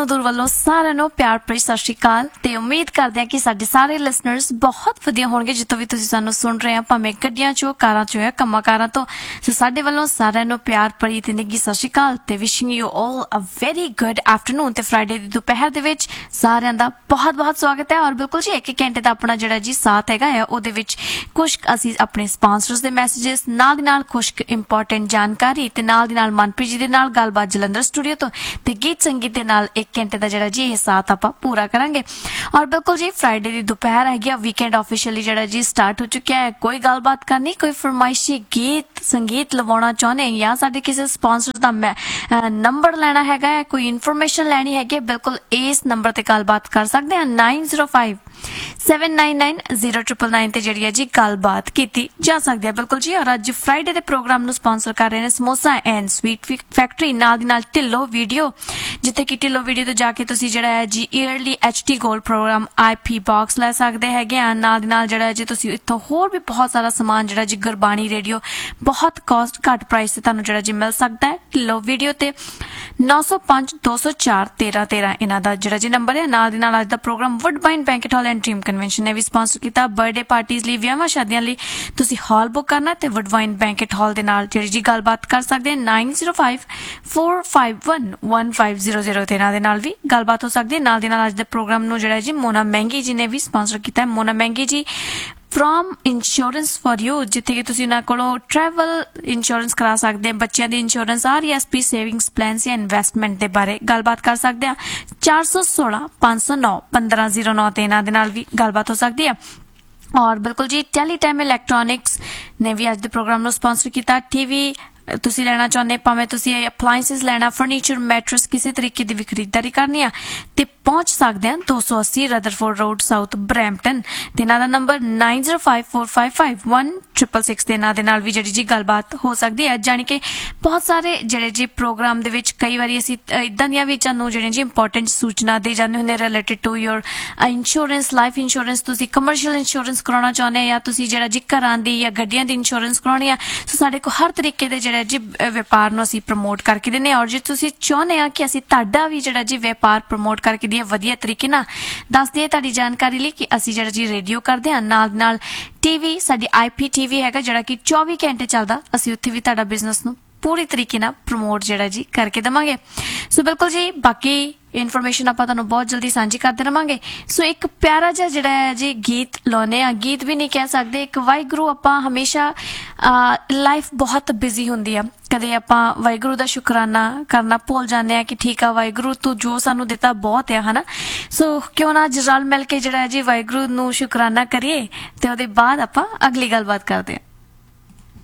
दूर वालों सारिਆਂ ਨੂੰ ਪਿਆਰ ਭਰੀ ਸਤਿ ਸ਼੍ਰੀ ਅਕਾਲ ਤੇ ਉਮੀਦ ਕਰਦੇ ਹਾਂ ਕਿ ਸਾਡੇ ਸਾਰੇ ਲਿਸਨਰਸ ਬਹੁਤ ਵਧੀਆ ਹੋਣਗੇ ਜਿੱਥੋਂ ਵੀ ਤੁਸੀਂ ਸਾਨੂੰ ਸੁਣ ਰਹੇ ਆ ਭਾਵੇਂ ਗੱਡੀਆਂ ਚੋਂ ਕਾਰਾਂ ਚੋਂ ਜਾਂ ਕੰਮਾਂ ਕਾਰਾਂ ਤੋਂ ਸੋ ਸਾਡੇ ਵੱਲੋਂ ਸਾਰਿਆਂ ਨੂੰ ਪਿਆਰ ਭਰੀ ਤੇ ਨਿੱਘੀ ਸਤਿ ਸ਼੍ਰੀ ਅਕਾਲ ਤੇ wishing you all a very good afternoon ਤੇ ਫਰਾਈਡੇ ਦੀ ਦੁਪਹਿਰ ਦੇ ਵਿੱਚ ਸਾਰਿਆਂ ਦਾ ਬਹੁਤ ਸਵਾਗਤ ਹੈ ਔਰ ਬਿਲਕੁਲ ਜੀ 1 ਘੰਟੇ ਦਾ ਆਪਣਾ ਜਿਹੜਾ ਜੀ ਸਾਥ ਹੈਗਾ ਆ ਉਹਦੇ ਵਿੱਚ ਕੁਝ ਅਸੀਂ ਆਪਣੇ ਸਪਾਂਸਰਸ ਦੇ ਮੈਸੇजेस ਨਾਲ ਦੀ ਨਾਲ ਕੁਝ ਇੰਪੋਰਟੈਂਟ ਜਾਣਕਾਰੀ ਤੇ ਨਾਲ ਦੀ ਨਾਲ ਮਨਪ੍ਰੀਤ ਜੀ ਦੇ ਨਾਲ ਗੱਲਬਾਤ ਜਲੰਧਰ ਸਟੂਡੀਓ ਤੋਂ ਤੇ ਗੀਤ ਸੰਗੀਤ ਦੇ ਨਾਲ 1 घंटे का जरा जी साथ आप पूरा करेंगे और बिल्कुल जी फ्राइडे की दोपहर है वीकेंड ऑफिशियली जरा जी स्टार्ट हो चुका है कोई गलबात करनी कोई फरमाइशी गीत संगीत लवाना चाहते हैं या साडे किसी स्पॉन्सर का नंबर लेना है कोई इन्फॉर्मेशन लैनी है बिल्कुल इस नंबर ते गलबात कर सकते हैं 9057990999 ते जी जी गलबात की जा सकती है बिल्कुल जी। और अज फ्राइडे के प्रोग्राम ਨੂੰ स्पॉन्सर कर रहे हैं समोसा एंड स्वीट फैक्ट्री नाल दी नाल ढिल्लो वीडियो जिथे कि ढिल्लो वीडियो तो जाके तुसी जड़ा है जी yearly HD gold programme IP box ले सकते हैं नाल दी नाल जड़ा जी तुसी इत्थों होर भी बहुत सारा समान जड़ा जी गुरबाणी रेडियो बहुत कॉस्ट घट प्राइस से तुहानू जड़ा जी मिल सकता है ढिल्लो वीडियो ते 905 204 1313 इन्हां दा जड़ा जी नंबर है। नाल दी नाल अज दा programme वुडबाइन banquet hall and dream convention ने भी स्पॉन्सर किया बर्थडे पार्टीज लिए विआहां शादियां लिए तुसी हॉल बुक करना ते वुडबाइन बैंकेट हॉल दे नाल जड़ी जी गलबात कर सकते हैं 9054511500 ते नाल दे नाल भी गलबात हो सकती है। नाल दे नाल अज दे प्रोग्राम नू जड़ा जी मोना महंगी जी ने भी स्पॉन्सर किया है मोना महंगी जी फ्रॉम इंश्योरेंस फॉर यू जिथे कि तुसी उन्हां कोलों ट्रैवल इंश्योरेंस करा सकते हैं बच्चों की इंश्योरेंस RSP सेविंग्स प्लान या इन्वेस्टमेंट के बारे गलबात कर सकते हैं 416 509 1509 ते इन्हां दे नाल भी गलबात हो सकती है। और बिल्कुल जी टेलीटाइम इलैक्ट्रॉनिक्स ने भी अज दे प्रोग्राम नू स्पॉन्सर किया TV तुसी लेना चाहते भावें तुसी अपलाइंसिस लेना फर्नीचर मैट्रेस किसी तरीके की भी खरीदारी करनी है ते पहुंच सकते हैं 280 रदरफोर्ड रोड साउथ ब्रैम्पटन ते इन्हां दा नंबर 9054551666 ते इन्हां दे नाल भी जिहड़ी जी गलबात हो सकती है। जानी कि बहुत सारे जिहड़े जी प्रोग्राम दे विच कई वारी असीं इदां दियां भी तुहानूं जिहड़े जी इंपॉर्टेंट सूचना दे जांदे हुंदे related to your insurance life insurance तुसी कमर्शियल इंश्योरेंस कराउणा चाहुंदे या तुसी जिहड़ा जी घरां दी या गड्डियां दी इंश्योरेंस कराउणी है सो साडे कोल हर तरीके दे जिहड़े जी व्यापार नूं असीं प्रमोट करके दिंदे और जे तुसीं चाहुंदे आ कि असीं तुहाडा भी जिहड़ा जी व्यापार प्रमोट करके दीए वधिया तरीके नाल दस दईए तुहाडी जानकारी लई कि असीं जिहड़ा जी रेडियो करदे हां नाल TV साडी IP TV हैगा जिहड़ा कि 24 घंटे चलदा असीं उत्थे भी तुहाडा बिजनेस नूं पूरी तरीके नाल प्रमोट जिहड़ा जी करके देवांगे। सो बिल्कुल जी बाकी इनफॉर्मेशन आप तुहानूं बहुत जल्दी सांझी करते रहांगे। सो एक प्यारा जिहा जिहड़ा है जी गीत लाउने आ गीत भी नहीं कह सकते एक वाहिगुरू आपां हमेशा लाइफ बहुत बिजी हुंदी आ कदे आपां वाहिगुरू दा शुकराना करना भुल जांदे आ कि ठीक आ वाहिगुरू तू जो सानूं दिता बहुत है है ना। सो क्यों ना अज रल मिल के जिहड़ा है जी वाहिगुरू नूं शुकराना करिए ते ओहदे बाद आपां अगली गलबात करदे आ।